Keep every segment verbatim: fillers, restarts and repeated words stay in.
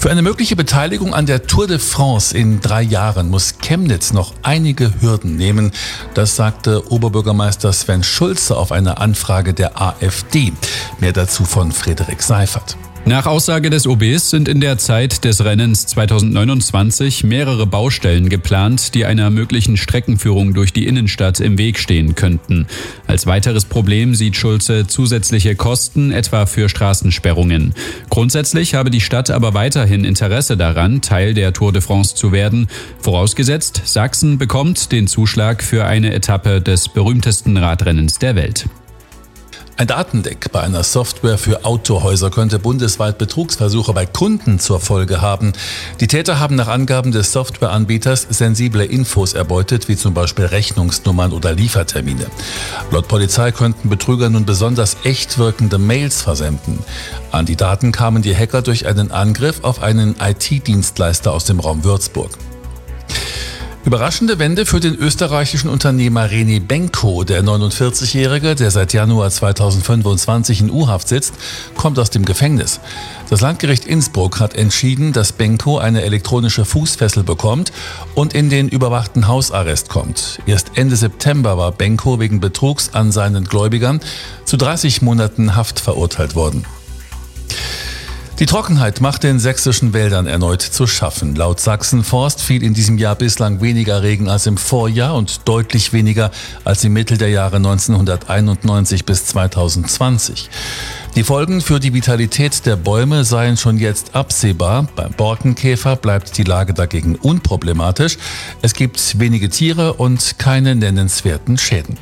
Für eine mögliche Beteiligung an der Tour de France in drei Jahren muss Chemnitz noch einige Hürden nehmen. Das sagte Oberbürgermeister Sven Schulze auf eine Anfrage der AfD. Mehr dazu von Frederik Seifert. Nach Aussage des O Bs sind in der Zeit des Rennens zweitausendneunundzwanzig mehrere Baustellen geplant, die einer möglichen Streckenführung durch die Innenstadt im Weg stehen könnten. Als weiteres Problem sieht Schulze zusätzliche Kosten, etwa für Straßensperrungen. Grundsätzlich habe die Stadt aber weiterhin Interesse daran, Teil der Tour de France zu werden. Vorausgesetzt, Sachsen bekommt den Zuschlag für eine Etappe des berühmtesten Radrennens der Welt. Ein Datenleck bei einer Software für Autohäuser könnte bundesweit Betrugsversuche bei Kunden zur Folge haben. Die Täter haben nach Angaben des Softwareanbieters sensible Infos erbeutet, wie zum Beispiel Rechnungsnummern oder Liefertermine. Laut Polizei könnten Betrüger nun besonders echt wirkende Mails versenden. An die Daten kamen die Hacker durch einen Angriff auf einen I T-Dienstleister aus dem Raum Würzburg. Überraschende Wende für den österreichischen Unternehmer René Benko. Der neunundvierzigjährige, der seit Januar zweitausendfünfundzwanzig in U-Haft sitzt, kommt aus dem Gefängnis. Das Landgericht Innsbruck hat entschieden, dass Benko eine elektronische Fußfessel bekommt und in den überwachten Hausarrest kommt. Erst Ende September war Benko wegen Betrugs an seinen Gläubigern zu dreißig Monaten Haft verurteilt worden. Die Trockenheit macht den sächsischen Wäldern erneut zu schaffen. Laut Sachsenforst fiel in diesem Jahr bislang weniger Regen als im Vorjahr und deutlich weniger als im Mittel der Jahre neunzehnhunderteinundneunzig bis zweitausendzwanzig. Die Folgen für die Vitalität der Bäume seien schon jetzt absehbar. Beim Borkenkäfer bleibt die Lage dagegen unproblematisch. Es gibt wenige Tiere und keine nennenswerten Schäden.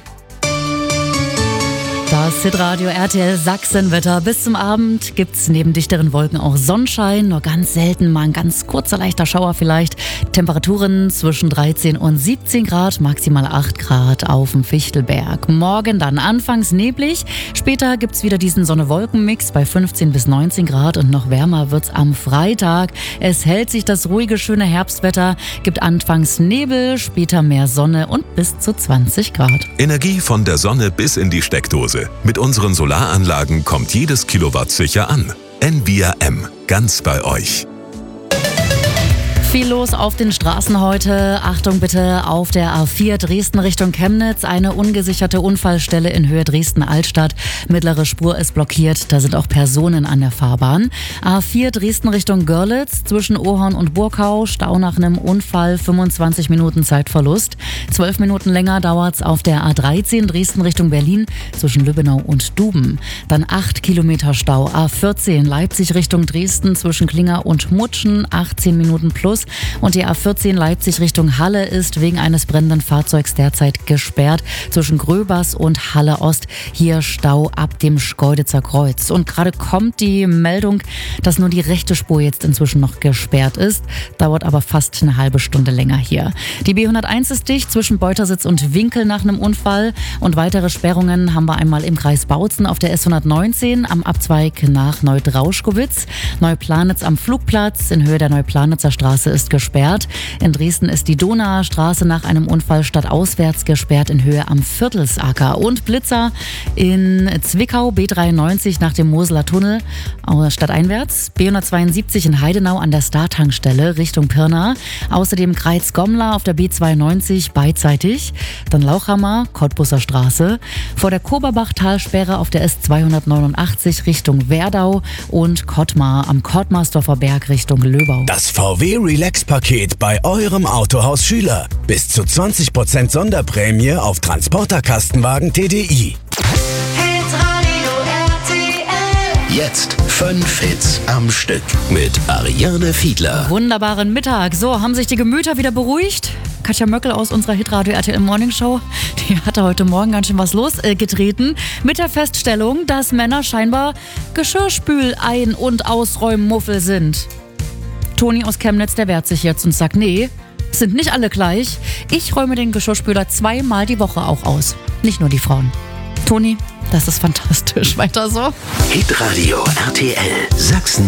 Das Hitradio R T L Sachsenwetter. Bis zum Abend gibt's neben dichteren Wolken auch Sonnenschein. Nur ganz selten mal ein ganz kurzer leichter Schauer vielleicht. Temperaturen zwischen dreizehn und siebzehn Grad, maximal acht Grad auf dem Fichtelberg. Morgen dann anfangs neblig. Später gibt's wieder diesen Sonne-Wolken-Mix bei fünfzehn bis neunzehn Grad und noch wärmer wird's am Freitag. Es hält sich das ruhige, schöne Herbstwetter. Gibt anfangs Nebel, später mehr Sonne und bis zu zwanzig Grad. Energie von der Sonne bis in die Steckdose. Mit unseren Solaranlagen kommt jedes Kilowatt sicher an. N V I A M, ganz bei euch. Viel los auf den Straßen heute. Achtung bitte auf der A vier Dresden Richtung Chemnitz. Eine ungesicherte Unfallstelle in Höhe Dresden-Altstadt. Mittlere Spur ist blockiert. Da sind auch Personen an der Fahrbahn. A vier Dresden Richtung Görlitz. Zwischen Ohorn und Burkau. Stau nach einem Unfall. fünfundzwanzig Minuten Zeitverlust. zwölf Minuten länger dauert's auf der A dreizehn Dresden Richtung Berlin. Zwischen Lübbenau und Duben. Dann acht Kilometer Stau. A vierzehn Leipzig Richtung Dresden. Zwischen Klinger und Mutschen. achtzehn Minuten plus. Und die A vierzehn Leipzig Richtung Halle ist wegen eines brennenden Fahrzeugs derzeit gesperrt. Zwischen Gröbers und Halle Ost. Hier Stau ab dem Schkeuditzer Kreuz. Und gerade kommt die Meldung, dass nur die rechte Spur jetzt inzwischen noch gesperrt ist. Dauert aber fast eine halbe Stunde länger hier. Die B hunderteins ist dicht zwischen Beutersitz und Winkel nach einem Unfall. Und weitere Sperrungen haben wir einmal im Kreis Bautzen auf der S hundertneunzehn am Abzweig nach Neudrauschkowitz. Neuplanitz am Flugplatz in Höhe der Neuplanitzer Straße ist gesperrt. In Dresden ist die Donauer Straße nach einem Unfall stadtauswärts gesperrt in Höhe am Viertelsacker. Und Blitzer in Zwickau, B dreiundneunzig nach dem Moseler Tunnel stadteinwärts. B hundertzweiundsiebzig in Heidenau an der Star-Tankstelle Richtung Pirna. Außerdem Kreuz-Gommler auf der B zweiundneunzig beidseitig. Dann Lauchhammer, Cottbusser Straße. Vor der Koberbach-Talsperre auf der S zweihundertneunundachtzig Richtung Werdau. Und Kottmar am Kottmarsdorfer Berg Richtung Löbau. Das V W Relax-Paket bei eurem Autohaus Schüler. Bis zu zwanzig Prozent Sonderprämie auf Transporterkastenwagen T D I. Hitradio R T L. Jetzt fünf Hits am Stück mit Ariane Fiedler. Wunderbaren Mittag. So, haben sich die Gemüter wieder beruhigt? Katja Möckel aus unserer Hitradio R T L Morning Show, die hatte heute Morgen ganz schön was losgetreten äh, mit der Feststellung, dass Männer scheinbar Geschirrspül-Ein- und Ausräummuffel sind. Toni aus Chemnitz, der wehrt sich jetzt und sagt, nee, sind nicht alle gleich. Ich räume den Geschirrspüler zweimal die Woche auch aus. Nicht nur die Frauen. Toni, das ist fantastisch. Weiter so. Hitradio R T L Sachsen.